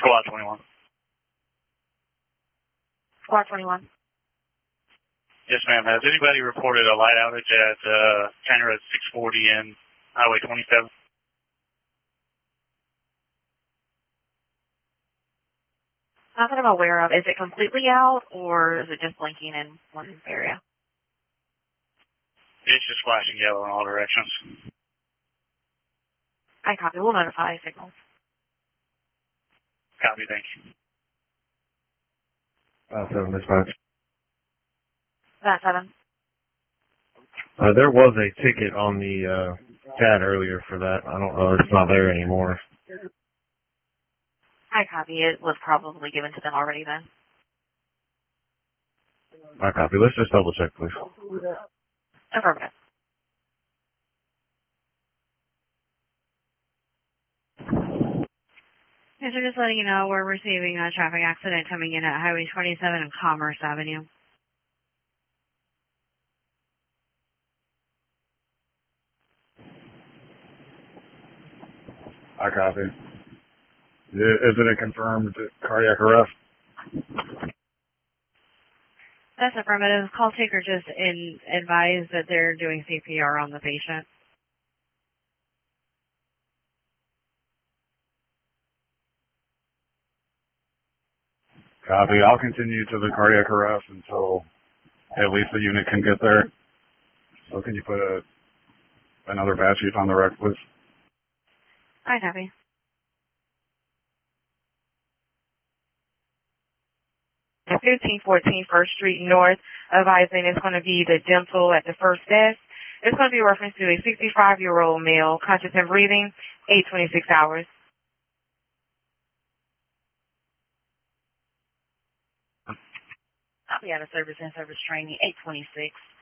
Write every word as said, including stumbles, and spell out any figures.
Squad twenty-one. Squad twenty-one. Yes, ma'am. Has anybody reported a light outage at uh, County Road six forty and Highway twenty-seven? Not that I'm aware of. Is it completely out, or is it just blinking in one area? It's just flashing yellow in all directions. I copy. We'll notify signals. Copy, thank you. Uh, seven dispatch. That seven. Uh, there was a ticket on the uh, C A D earlier for that. I don't know. It's not there anymore. I copy. It was probably given to them already then. I copy. Let's just double check, please. Affirmative. Yes, we're just letting you know we're receiving a traffic accident coming in at Highway twenty-seven and Commerce Avenue. I copy. Isn't it confirmed cardiac arrest? That's affirmative. Call taker just in, advised that they're doing C P R on the patient. Copy. I'll continue to the cardiac arrest until at least the unit can get there. So can you put a, another batch sheet on the rec, please? I copy. fifteen fourteen First Street North, advising it's going to be the dental at the first desk. It's going to be reference to a sixty-five-year-old male, conscious and breathing, eight twenty-six hours. I'll be out of service and service training, eight twenty-six.